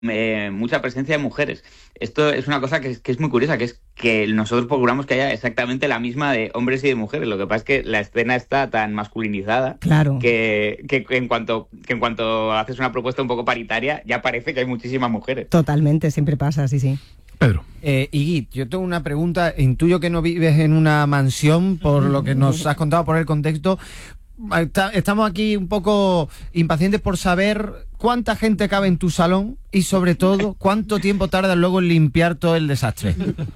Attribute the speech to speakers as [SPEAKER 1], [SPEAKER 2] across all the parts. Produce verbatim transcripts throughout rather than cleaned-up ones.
[SPEAKER 1] eh, mucha presencia de mujeres. Esto es una cosa que es, que es muy curiosa, que es que nosotros procuramos que haya exactamente la misma de hombres y de mujeres. Lo que pasa es que la escena está tan masculinizada
[SPEAKER 2] Claro.
[SPEAKER 1] que, que, que en cuanto que en cuanto haces una propuesta un poco paritaria, ya parece que hay muchísimas mujeres.
[SPEAKER 2] Totalmente, siempre pasa, sí, sí.
[SPEAKER 3] Pedro.
[SPEAKER 4] Eh, Iggy, yo tengo una pregunta. Intuyo que no vives en una mansión, por lo que nos has contado, por el contexto. Está- Estamos aquí un poco impacientes por saber cuánta gente cabe en tu salón y, sobre todo, cuánto tiempo tardas luego en limpiar todo el desastre.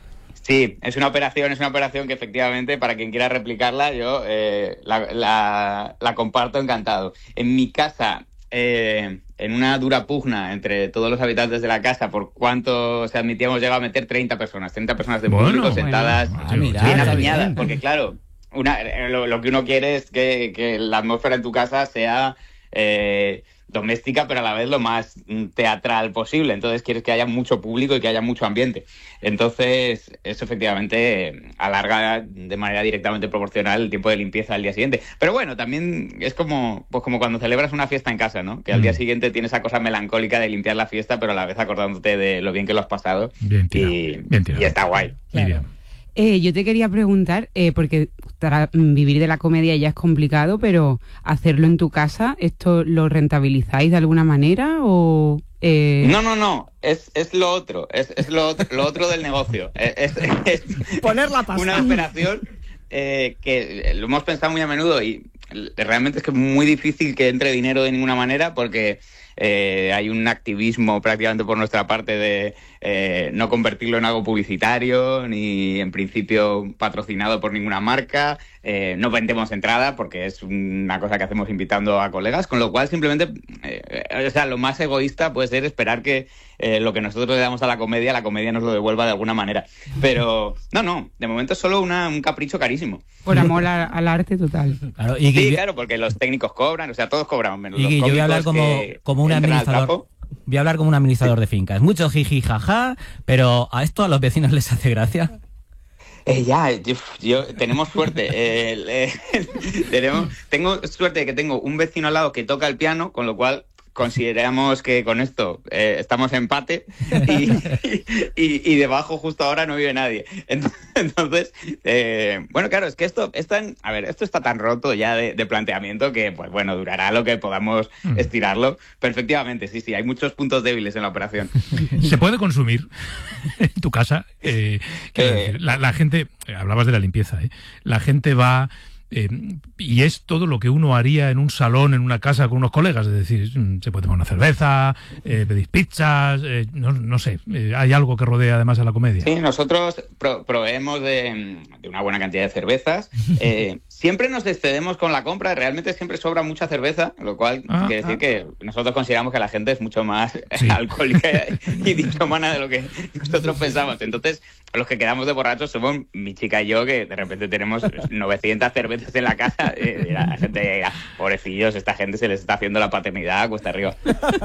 [SPEAKER 1] Sí, es una operación, es una operación que efectivamente, para quien quiera replicarla, yo eh, la, la, la comparto encantado. En mi casa, eh, en una dura pugna entre todos los habitantes de la casa por cuánto se admitía, hemos llegado a meter treinta personas, treinta personas de
[SPEAKER 3] Bueno,
[SPEAKER 1] público sentadas,
[SPEAKER 3] bueno.
[SPEAKER 4] Ah, mira,
[SPEAKER 1] bien
[SPEAKER 4] está
[SPEAKER 1] apiñadas,
[SPEAKER 4] bien.
[SPEAKER 1] porque claro, una, eh, lo, lo que uno quiere es que, que la atmósfera en tu casa sea eh, doméstica, pero a la vez lo más mm, teatral posible. Entonces quieres que haya mucho público y que haya mucho ambiente. Entonces eso efectivamente eh, alarga de manera directamente proporcional el tiempo de limpieza al día siguiente. Pero bueno, también es como, pues como cuando celebras una fiesta en casa, ¿no? Que al día
[SPEAKER 3] Mm.
[SPEAKER 1] siguiente tienes esa cosa melancólica de limpiar la fiesta, pero a la vez acordándote de lo bien que lo has pasado.
[SPEAKER 3] Bien tirado,
[SPEAKER 1] y,
[SPEAKER 3] bien tirado.
[SPEAKER 1] y está guay.
[SPEAKER 3] Miriam.
[SPEAKER 5] Eh, yo te quería preguntar, eh, porque tra- vivir de la comedia ya es complicado, pero hacerlo en tu casa, ¿esto lo rentabilizáis de alguna manera o...? Eh...
[SPEAKER 1] No, no, no, es, es lo otro, es, es lo, otro, lo otro del negocio. Es, es- es
[SPEAKER 2] Poner la pasta.
[SPEAKER 1] una operación eh, que lo hemos pensado muy a menudo y realmente es que es muy difícil que entre dinero de ninguna manera porque eh, hay un activismo prácticamente por nuestra parte de eh, no convertirlo en algo publicitario ni en principio patrocinado por ninguna marca. Eh, no vendemos entrada porque es una cosa que hacemos invitando a colegas, con lo cual simplemente, eh, o sea, lo más egoísta puede ser esperar que eh, lo que nosotros le damos a la comedia, la comedia nos lo devuelva de alguna manera. Pero no, no, de momento es solo una, un capricho carísimo.
[SPEAKER 5] Por amor a- al arte total.
[SPEAKER 6] Claro, y
[SPEAKER 1] Sí,
[SPEAKER 6] que-
[SPEAKER 1] claro, porque los técnicos cobran, o sea, todos cobramos menos
[SPEAKER 6] y
[SPEAKER 1] los
[SPEAKER 6] que yo voy a hablar
[SPEAKER 1] cómicos
[SPEAKER 6] como,
[SPEAKER 1] que
[SPEAKER 6] como un
[SPEAKER 1] entran al
[SPEAKER 6] administrador.
[SPEAKER 1] trapo.
[SPEAKER 6] Voy a hablar como un administrador de fincas. Mucho jiji jaja, pero ¿a esto a los vecinos les hace gracia?
[SPEAKER 1] Eh, ya, yo, yo- tenemos suerte. eh, eh, tenemos, tengo suerte de que tengo un vecino al lado que toca el piano, con lo cual consideramos que con esto eh, estamos empate y, y, y debajo justo ahora no vive nadie. Entonces, eh, bueno, claro, es que esto, es tan- a ver, esto está tan roto ya de, de planteamiento que, pues bueno, durará lo que podamos
[SPEAKER 3] Mm.
[SPEAKER 1] estirarlo. Pero efectivamente, sí, sí, hay muchos puntos débiles en la operación.
[SPEAKER 3] ¿Se puede consumir en tu casa? Eh, quiero
[SPEAKER 1] Eh.
[SPEAKER 3] decir, la, la gente, eh, hablabas de la limpieza, ¿eh? La gente va eh, y es todo lo que uno haría en un salón, en una casa con unos colegas, es decir, mm, se puede tomar una cerveza, eh, pedís pizzas, eh, no, no sé, eh, hay algo que rodea además a la comedia.
[SPEAKER 1] Sí, nosotros pro- proveemos de, de una buena cantidad de cervezas. Eh, siempre nos excedemos con la compra, realmente siempre sobra mucha cerveza, lo cual
[SPEAKER 3] Ah,
[SPEAKER 1] quiere decir
[SPEAKER 3] ah.
[SPEAKER 1] que nosotros consideramos que la gente es mucho más
[SPEAKER 3] Sí.
[SPEAKER 1] alcohólica y dichomana de lo que nosotros pensamos. Entonces, los que quedamos de borrachos somos mi chica y yo, que de repente tenemos novecientas cervezas en la casa. Y la gente dirá, pobrecillos, esta gente se les está haciendo la paternidad a cuesta arriba.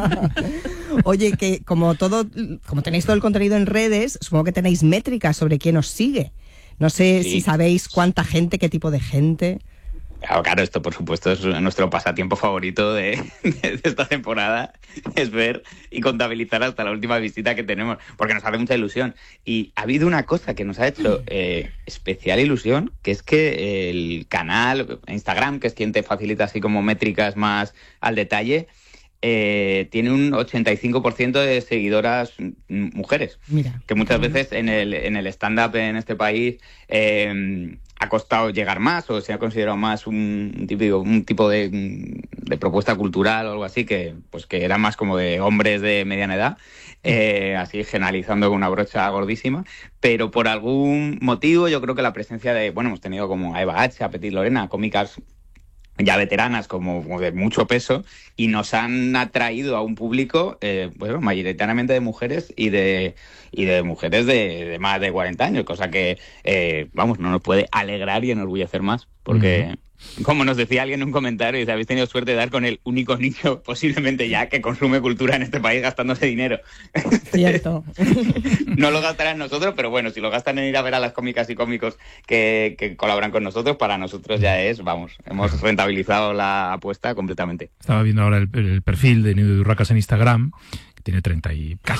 [SPEAKER 2] Oye, que como todo, como tenéis todo el contenido en redes, supongo que tenéis métricas sobre quién os sigue. No sé
[SPEAKER 1] Sí.
[SPEAKER 2] si sabéis cuánta gente, qué tipo de gente.
[SPEAKER 1] Claro, claro, esto por supuesto es nuestro pasatiempo favorito de, de- de esta temporada, es ver y contabilizar hasta la última visita que tenemos, porque nos hace mucha ilusión. Y ha habido una cosa que nos ha hecho eh, especial ilusión, que es que el canal, Instagram, que es quien te facilita así como métricas más al detalle, eh, tiene un ochenta y cinco por ciento de seguidoras mm, mujeres.
[SPEAKER 2] Mira.
[SPEAKER 1] Que muchas veces en el, en el stand-up en este país eh, ha costado llegar más o se ha considerado más un, un típico, un tipo de, de propuesta cultural o algo así que, pues que era más como de hombres de mediana edad, eh, así generalizando con una brocha gordísima, pero por algún motivo yo creo que la presencia de, bueno, hemos tenido como a Eva H, a Petit Lorena, cómicas ya veteranas como, como de mucho peso y nos han atraído a un público eh, bueno, mayoritariamente de mujeres y de y de mujeres de, de más de cuarenta años, cosa que eh, vamos, no nos puede alegrar y enorgullecer más porque uh-huh. como nos decía alguien en un comentario, dice, habéis tenido suerte de dar con el único nicho posiblemente ya que consume cultura en este país gastándose dinero.
[SPEAKER 2] Cierto.
[SPEAKER 1] No lo gastarán nosotros, pero bueno, si lo gastan en ir a ver a las cómicas y cómicos que, que colaboran con nosotros, para nosotros ya es, vamos, hemos rentabilizado la apuesta completamente.
[SPEAKER 3] Estaba viendo ahora el, el perfil de Nido de Urracas en Instagram, tiene treinta y